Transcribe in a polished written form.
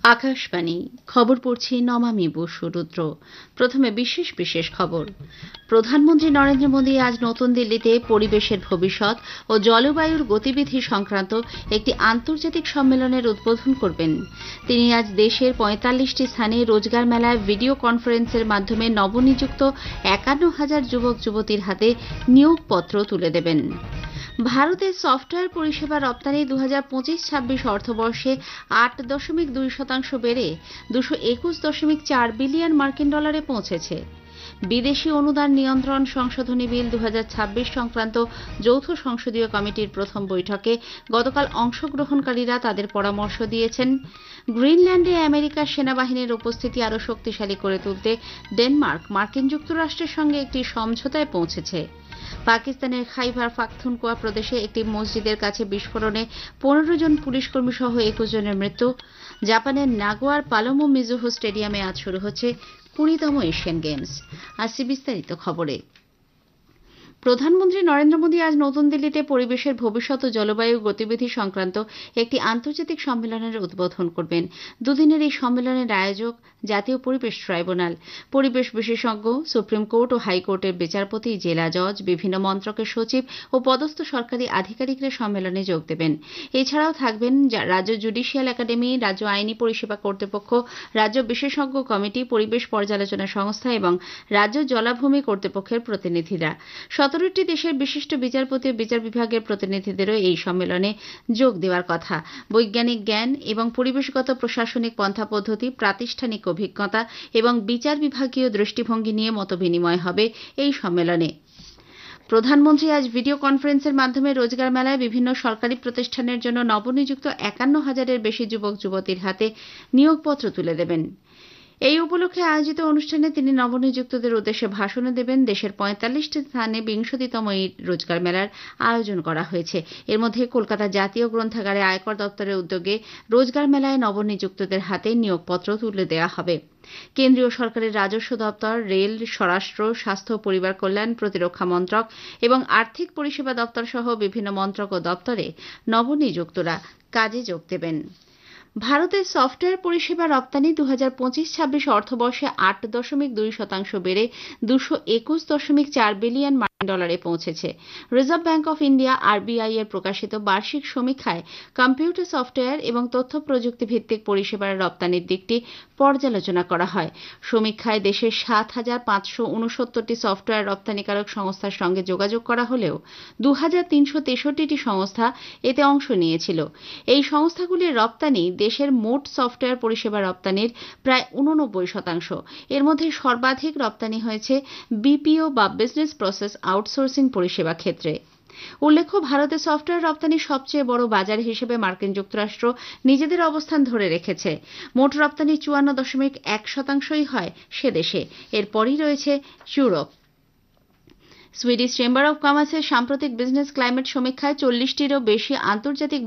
আকাশবাণী খবর পড়ছি নমামি বসু রুদ্র। প্রথমে বিশেষ বিশেষ খবর। প্রধানমন্ত্রী নরেন্দ্র মোদী আজ নতুন দিল্লিতে পরিবেশের ভবিষ্যৎ ও জলবায়ুর গতিবিধি সংক্রান্ত একটি আন্তর্জাতিক সম্মেলনের উদ্বোধন করবেন। তিনি আজ দেশের ৪৫টি স্থানে রোজগার মেলায় ভিডিও কনফারেন্সের মাধ্যমে নবনিযুক্ত ৫১,০০০ যুবক যুবতীর হাতে নিয়োগপত্র তুলে দেবেন। ভারতের সফটওয়্যার পরিষেবা রপ্তানি ২০২৫-২৬ অর্থবর্ষে ৮.২% বেড়ে ২২১.৪ বিলিয়ন মার্কিন ডলারে পৌঁছেছে। বিদেশি অনুদান নিয়ন্ত্রণ সংশোধনী বিল ২০২৬ সংক্রান্ত যৌথ সংসদীয় কমিটির প্রথম বৈঠকে গতকাল অংশগ্রহণকারীরা তাদের পরামর্শ দিয়েছেন। গ্রিনল্যান্ডে আমেরিকার সেনাবাহিনীর উপস্থিতি আরও শক্তিশালী করে তুলতে ডেনমার্ক মার্কিন যুক্তরাষ্ট্রের সঙ্গে একটি সমঝোতায় পৌঁছেছে। পাকিস্তানের খাইবার পাখতুনখোয়া প্রদেশে একটি মসজিদের কাছে বিস্ফোরণে ১৫ জন পুলিশকর্মী সহ ২১ জনের মৃত্যু। জাপানের নাগোয়ার পালোমো মিজুহো স্টেডিয়ামে আজ শুরু হচ্ছে ২০তম এশিয়ান গেমস। আসছে বিস্তারিত খবরে। প্রধানমন্ত্রী নরেন্দ্র মোদী আজ নতুন দিল্লিতে পরিবেশের ভবিষ্যৎ ও জলবায়ু গতিবিধি সংক্রান্ত একটি আন্তর্জাতিক সম্মেলনের উদ্বোধন করবেন। দুদিনের এই সম্মেলনের আয়োজক জাতীয় পরিবেশ ট্রাইব্যুনাল। পরিবেশ বিশেষজ্ঞ, সুপ্রিম কোর্ট ও হাইকোর্টের বিচারপতি, জেলা জজ, বিভিন্ন মন্ত্রকের সচিব ও পদস্থ সরকারি আধিকারিকরা সম্মেলনে যোগ দেবেন। এছাড়াও থাকবেন রাজ্য জুডিশিয়াল একাডেমি, রাজ্য আইনি পরিষেবা কর্তৃপক্ষ, রাজ্য বিশেষজ্ঞ কমিটি, পরিবেশ পর্যালোচনা সংস্থা এবং রাজ্য জলাভূমি কর্তৃপক্ষের প্রতিনিধিরা। ১৭টি দেশের বিশিষ্ট বিচারপতি ও বিচার বিভাগের প্রতিনিধিদেরও এই সম্মেলনে যোগ দেওয়ার কথা। বৈজ্ঞানিক জ্ঞান এবং পরিবেশগত প্রশাসনিক পন্থা পদ্ধতি, প্রাতিষ্ঠানিক অভিজ্ঞতা এবং বিচার বিভাগীয় দৃষ্টিভঙ্গি নিয়ে মতবিনিময় হবে এই সম্মেলনে। প্রধানমন্ত্রী আজ ভিডিও কনফারেন্সের মাধ্যমে রোজগার মেলায় বিভিন্ন সরকারি প্রতিষ্ঠানের জন্য নবনিযুক্ত ৫১,০০০-এর বেশি যুবক যুবতীর হাতে নিয়োগপত্র তুলে দেবেন। এই উপলক্ষে আয়োজিত অনুষ্ঠানে তিনি নবনিযুক্তদের উদ্দেশ্যে ভাষণ দেবেন। দেশের ৪৫টি স্থানে ২০তম এই রোজগার মেলার আয়োজন করা হয়েছে। এর মধ্যে কলকাতা জাতীয় গ্রন্থাগারে আয়কর দপ্তরের উদ্যোগে রোজগার মেলায় নবনিযুক্তদের হাতে নিয়োগপত্র তুলে দেওয়া হবে। কেন্দ্রীয় সরকারের রাজস্ব দপ্তর, রেল, স্বরাষ্ট্র, স্বাস্থ্য ও পরিবার কল্যাণ, প্রতিরক্ষা মন্ত্রক এবং আর্থিক পরিষেবা দপ্তর সহ বিভিন্ন মন্ত্রক ও দপ্তরে নবনিযুক্তরা কাজে যোগ দেবেন। ভারতের সফটওয়্যার পরিষেবা রপ্তানি ২০২৫-২৬ অর্থবর্ষে ৮.২% বেড়ে ২২১.৪ বিলিয়ন মার্কিন ডলারে পৌঁছেছে। Reserve bank of India RBI এর প্রকাশিত বার্ষিক সমীক্ষায় কম্পিউটার সফটওয়্যার এবং তথ্য প্রযুক্তি ভিত্তিক পরিষেবার রপ্তানির দিকটি পর্যালোচনা করা হয়। সমীক্ষায় দেশের ৭,৫৬৯টি সফটওয়্যার রপ্তানিকারক সংস্থার সঙ্গে যোগাযোগ করা হলেও ২,৩৬৩টি সংস্থা এতে অংশ নিয়েছিল। এই সংস্থাগুলির রপ্তানি দেশের মোট সফটওয়্যার পরিষেবা রপ্তানির প্রায় ৮৯%। এর মধ্যে সর্বাধিক রপ্তানি হয়েছে বিপিও বা বিজনেস প্রসেস আউটসোর্সিং পরিষেবা ক্ষেত্রে। উল্লেখ্য, ভারতের সফটওয়্যার রপ্তানির সবচেয়ে বড় বাজার হিসেবে মার্কিন যুক্তরাষ্ট্র নিজেদের অবস্থান ধরে রেখেছে। মোট রপ্তানির ৫৪.১%ই হয় সে দেশে। এরপরই রয়েছে ইউরোপ। সুইডিশ চেম্বার অব কমার্সের সাম্প্রতিক বিজনেস ক্লাইমেট সমীক্ষায় ৪০টিরও বেশি আন্তর্জাতিক